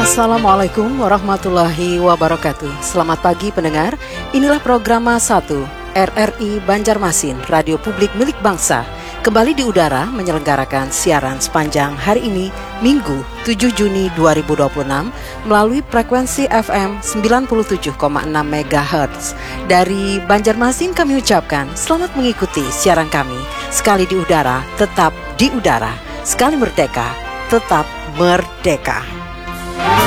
Assalamualaikum warahmatullahi wabarakatuh. Selamat pagi pendengar. Inilah program 1 RRI Banjarmasin, Radio Publik Milik Bangsa. Kembali di udara menyelenggarakan siaran sepanjang hari ini, Minggu 7 Juni 2026 melalui frekuensi FM 97,6 MHz. Dari Banjarmasin kami ucapkan selamat mengikuti siaran kami. Sekali di udara, tetap di udara. Sekali merdeka, tetap merdeka.